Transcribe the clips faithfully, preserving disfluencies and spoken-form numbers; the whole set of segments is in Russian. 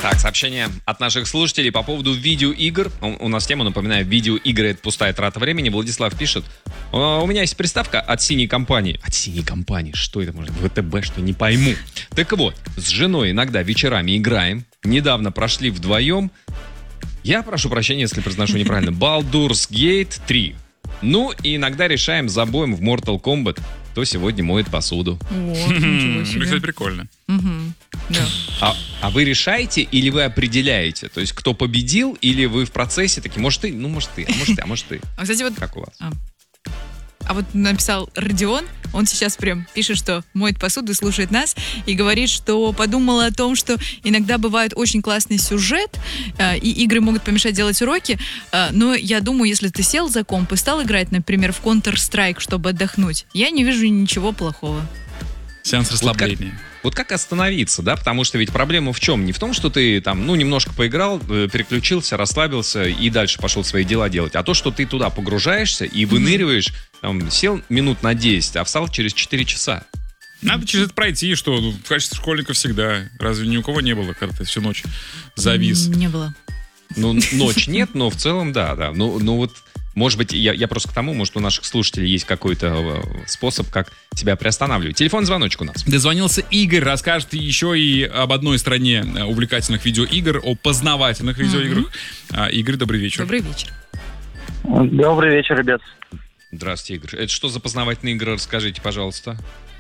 Так, сообщение от наших слушателей по поводу видеоигр. У, у нас тема, напоминаю, видеоигры — это пустая трата времени. Владислав пишет: у меня есть приставка от синей компании. От синей компании? Что это может быть? ВТБ, что, не пойму. Так вот, с женой иногда вечерами играем. Недавно прошли вдвоем. Я прошу прощения, если произношу неправильно. Baldur's Gate три. Ну, и иногда решаем забоем в Mortal Kombat, кто сегодня моет посуду. О, ничего себе. Кстати, прикольно. Угу. Да. А, а вы решаете или вы определяете? То есть, кто победил, или вы в процессе такие, может ты, ну может ты, а может ты, а может ты. А, кстати, вот... Как у вас? А. А вот написал Родион, он сейчас прям пишет, что моет посуду, слушает нас и говорит, что подумал о том, что иногда бывает очень классный сюжет, э, и игры могут помешать делать уроки, э, но я думаю, если ты сел за комп и стал играть, например, в Counter-Strike, чтобы отдохнуть, я не вижу ничего плохого. Сеанс расслабления. Вот как, вот как остановиться, да? Потому что ведь проблема в чем? Не в том, что ты там, ну, немножко поиграл, переключился, расслабился и дальше пошел свои дела делать, а то, что ты туда погружаешься и выныриваешь, там, сел минут на десять, а встал через четыре часа. Надо через это пройти, что ну, в качестве школьника всегда. Разве ни у кого не было, когда ты всю ночь завис? Не было. Ну, ночь нет, но в целом да, да. Ну, ну вот, может быть, я, я просто к тому, может, у наших слушателей есть какой-то способ, как тебя приостанавливать. Телефон, звоночек у нас. Дозвонился Игорь, расскажет еще и об одной стране увлекательных видеоигр, о познавательных видеоиграх. Mm-hmm. Игорь, добрый вечер. Добрый вечер. Добрый вечер, ребят. Здравствуйте, Игорь. Это что за познавательные игры? Расскажите, пожалуйста.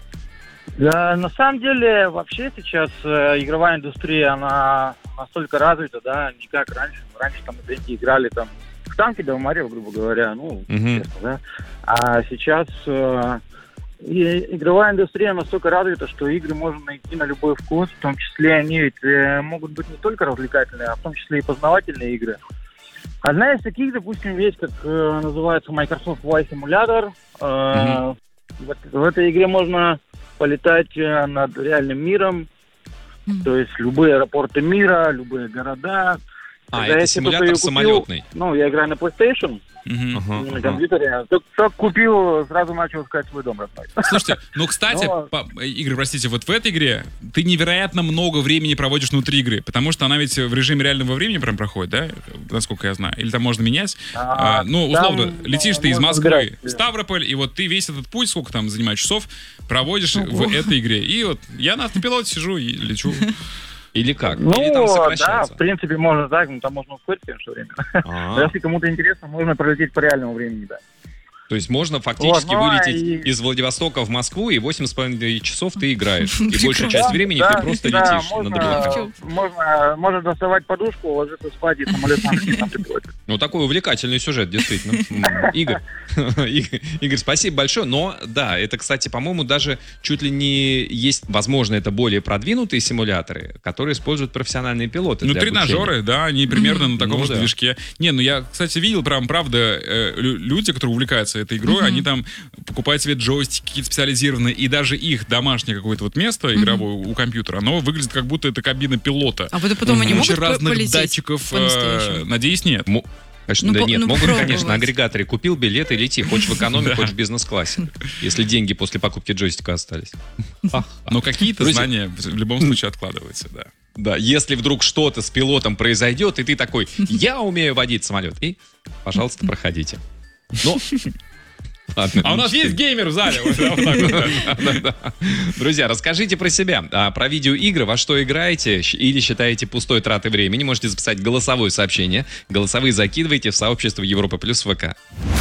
Да, на самом деле, вообще сейчас э, игровая индустрия, она настолько развита, да, не как раньше. Раньше там дети играли там в танки, да, в Марио, грубо говоря, ну, Uh-huh. честно, да. А сейчас э, и игровая индустрия настолько развита, что игры можно найти на любой вкус, в том числе они ведь э, могут быть не только развлекательные, а в том числе и познавательные игры. Одна из таких, допустим, есть, как э, называется Microsoft Flight Simulator. Э, Mm-hmm. в, в этой игре можно полетать э, над реальным миром, Mm-hmm. то есть любые аэропорты мира, любые города. А, Когда это я симулятор себе купил, самолетный. Ну, я играю на PlayStation, Мгм. Ага, на ага. компьютере. Только, только купил, сразу начал искать свой дом родной. Слушайте, ну, кстати, Но- по- Игорь, простите, вот в этой игре ты невероятно много времени проводишь внутри игры, потому что она ведь в режиме реального времени прям проходит, да, насколько я знаю? Или там можно менять? А, А, ну, там, условно, летишь ты из можно Москвы выбирать. в Ставрополь, и вот ты весь этот путь, сколько там занимает часов, проводишь в этой игре. И вот я на автопилоте сижу и лечу. Или как? Ну, Или там да, сокращается? в принципе, можно так, но там можно ускорить, конечно, время. А, Если кому-то интересно, можно пролететь по реальному времени, да. то есть можно фактически Вот, ну, вылететь и- из Владивостока в Москву, и восемь с половиной часов ты играешь. И Прекрасно. большую часть времени Да, ты просто да, летишь можно, над облаками. можно, можно доставать подушку, ложиться спать, и самолет сам летит на автопилоте. Ну, такой увлекательный сюжет, действительно. М, Игорь, Игорь, Игорь, спасибо большое. Но, да, это, кстати, по-моему, даже чуть ли не есть, возможно, это более продвинутые симуляторы, которые используют профессиональные пилоты Ну, для обучения. тренажеры, да, они примерно на таком Ну же да. движке. Не, ну я, кстати, видел, прям, правда, э, лю- люди, которые увлекаются этой игрой, они там покупают себе джойстики какие-то специализированные, и даже их домашнее какое-то вот место игровое у компьютера, оно выглядит как будто это кабина пилота. А вот потом они Куча могут по- разных полететь датчиков, э, по-настоящему? надеюсь, нет. Мо- Конечно, Ну, да по- нет, ну, могут, попробовать. конечно, на агрегаторе купил билет и лети. Хочешь в экономе, Да. хочешь в бизнес-классе. Если деньги после покупки джойстика остались. Но какие-то Друзья. знания в любом случае откладываются, да. Да, если вдруг что-то с пилотом произойдет, и ты такой, я умею водить самолет, и, пожалуйста, проходите. Ну, ладно. А у нас есть геймер в зале. Вот, да, вот так вот, да. Да-да. Друзья, расскажите про себя, а, про видеоигры, во что играете щ- или считаете пустой тратой времени. Можете записать голосовое сообщение. Голосовые закидывайте в сообщество Европа Плюс ВК.